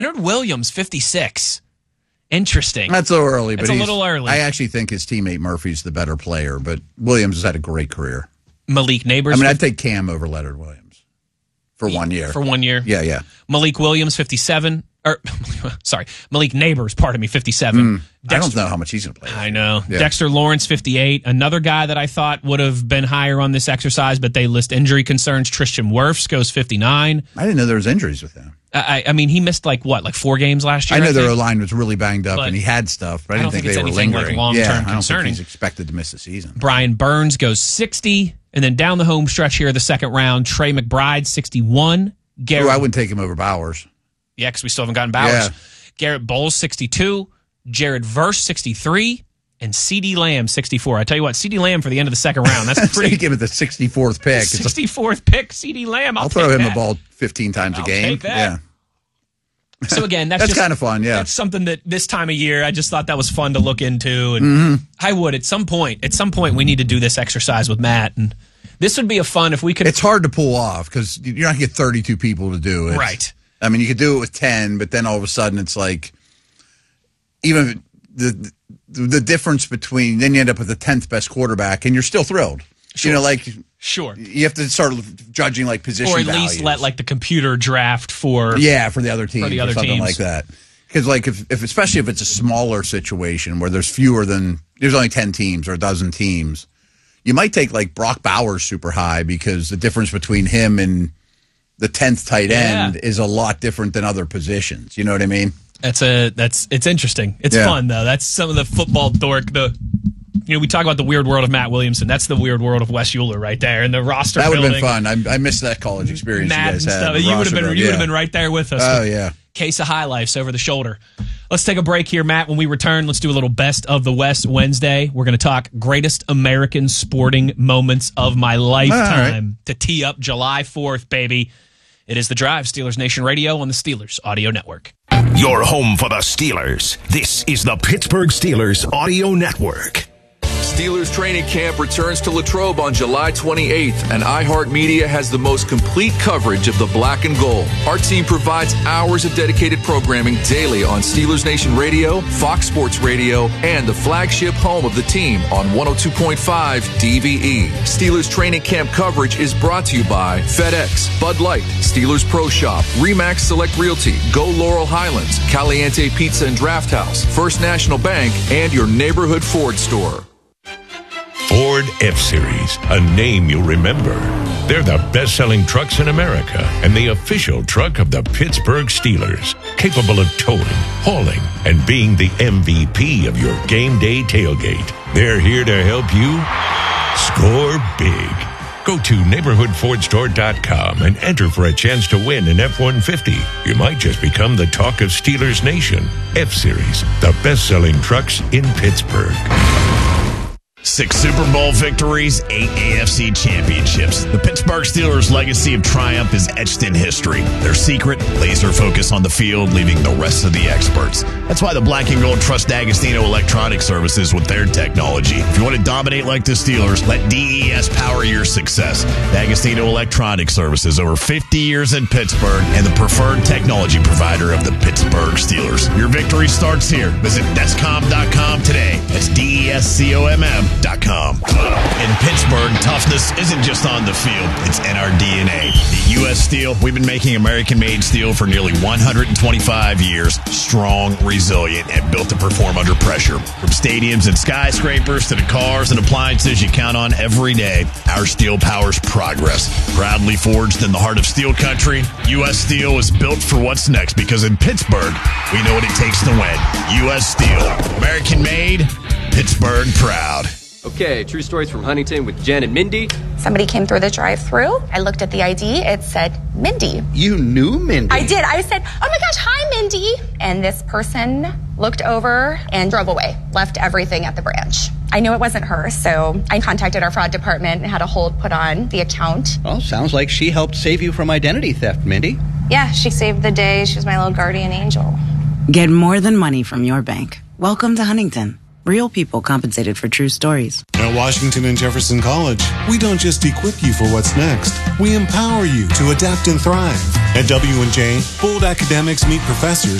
Leonard Williams, 56. Interesting. That's a little early. It's a little early. I actually think his teammate Murphy's the better player, but Williams has had a great career. Malik Neighbors. I'd take Cam over Leonard Williams for 1 year. For 1 year? Yeah. Malik Williams, 57. Malik Neighbors, 57. I don't know how much he's going to play. I know. Yeah. Dexter Lawrence, 58. Another guy that I thought would have been higher on this exercise, but they list injury concerns. Tristan Wirfs goes 59. I didn't know there was injuries with him. I mean, he missed 4 games last year? I know their line was really banged up, But and he had stuff, but I didn't think it's they were anything lingering. long-term I don't concerning. think he's expected to miss the season. Brian Burns goes 60. And then down the home stretch here, the second round, Trey McBride, 61. I wouldn't take him over Bowers. Yeah, because we still haven't gotten Bowers. Yeah. Garrett Bowles, 62. Jared Verse, 63. And CeeDee Lamb, 64. I tell you what, CeeDee Lamb for the end of the second round. That's pretty. Give it the 64th pick. 64th pick, CeeDee Lamb. I'll throw him the ball 15 times a game. Take that. Yeah. So again, that's kind of fun. Yeah, that's something that this time of year I just thought that was fun to look into, and I would at some point. At some point, we need to do this exercise with Matt, and this would be a fun if we could. It's hard to pull off because you're not going to get 32 people to do it. Right. I mean, you could do it with 10, but then all of a sudden it's like even the difference between then you end up with the 10th best quarterback, and you're still thrilled. Sure. Sure. You have to start judging position or at values. least let the computer draft for the other team or something teams. like that. Because if especially if it's a smaller situation where there's only 10 teams or a dozen teams, you might take Brock Bowers super high because the difference between him and the 10th tight end is a lot different than other positions. You know what I mean? It's interesting. It's fun though. That's some of the football dork. We talk about the weird world of Matt Williamson. That's the weird world of Wes Euler right there. And the roster that would have building. been fun. I missed that college experience Matt you guys and had. stuff. You would have been right there with us. Oh, yeah. Case of high lifes over the shoulder. Let's take a break here, Matt. When we return, let's do a little Best of the West Wednesday. We're going to talk greatest American sporting moments of my lifetime to tee up July 4th, baby. It is The Drive, Steelers Nation Radio on the Steelers Audio Network. Your home for the Steelers. This is the Pittsburgh Steelers Audio Network. Steelers training camp returns to Latrobe on July 28th, and iHeartMedia has the most complete coverage of the black and gold. Our team provides hours of dedicated programming daily on Steelers Nation Radio, Fox Sports Radio, and the flagship home of the team on 102.5 DVE. Steelers training camp coverage is brought to you by FedEx, Bud Light, Steelers Pro Shop, RE/MAX Select Realty, Go Laurel Highlands, Caliente Pizza and Draft House, First National Bank, and your neighborhood Ford store. Ford F-Series, a name you'll remember. They're the best-selling trucks in America and the official truck of the Pittsburgh Steelers, capable of towing, hauling, and being the MVP of your game day tailgate. They're here to help you score big. Go to neighborhoodfordstore.com and enter for a chance to win an F-150. You might just become the talk of Steelers Nation. F-Series, the best-selling trucks in Pittsburgh. 6 Super Bowl victories, 8 AFC championships. The Pittsburgh Steelers' legacy of triumph is etched in history. Their secret, laser focus on the field, leaving the rest of the experts. That's why the Black and Gold trust D'Agostino Electronic Services with their technology. If you want to dominate like the Steelers, let DES power your success. D'Agostino Electronic Services, over 50 years in Pittsburgh, and the preferred technology provider of the Pittsburgh Steelers. Your victory starts here. Visit Descom.com today. That's DESCOMM.com. In Pittsburgh, toughness isn't just on the field, it's in our DNA. At U.S. Steel, we've been making American-made steel for nearly 125 years. Strong, resilient, and built to perform under pressure. From stadiums and skyscrapers to the cars and appliances you count on every day, our steel powers progress. Proudly forged in the heart of steel country, U.S. Steel is built for what's next because in Pittsburgh, we know what it takes to win. U.S. Steel. American-made, Pittsburgh proud. Okay, true stories from Huntington with Jen and Mindy. Somebody came through the drive-thru. I looked at the ID. It said Mindy. You knew Mindy? I did. I said, oh my gosh, hi, Mindy. And this person looked over and drove away, left everything at the branch. I knew it wasn't her, so I contacted our fraud department and had a hold put on the account. Well, sounds like she helped save you from identity theft, Mindy. Yeah, she saved the day. She was my little guardian angel. Get more than money from your bank. Welcome to Huntington. Real people compensated for true stories. At Washington and Jefferson College, we don't just equip you for what's next. We empower you to adapt and thrive. At W&J, bold academics meet professors